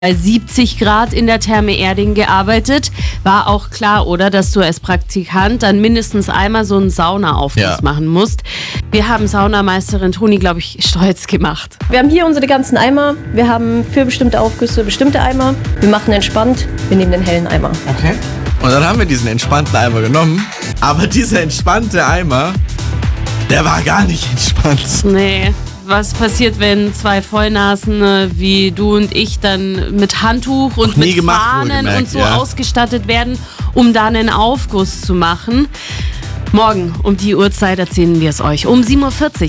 bei 70 Grad in der Therme Erding gearbeitet. War auch klar, oder, dass du als Praktikant dann mindestens einmal so einen Saunaaufguss machen musst. Wir haben Saunameisterin Toni, glaube ich, stolz gemacht. Wir haben hier unsere ganzen Eimer. Wir haben für bestimmte Aufgüsse bestimmte Eimer. Wir machen entspannt, wir nehmen den hellen Eimer. Okay. Und dann haben wir diesen entspannten Eimer genommen. Aber dieser entspannte Eimer, der war gar nicht entspannt. Nee. Was passiert, wenn zwei Vollnasen wie du und ich dann mit Handtuch und mit Fahnen und so ausgestattet werden, um dann einen Aufguss zu machen? Morgen um die Uhrzeit erzählen wir es euch. Um 7.40 Uhr.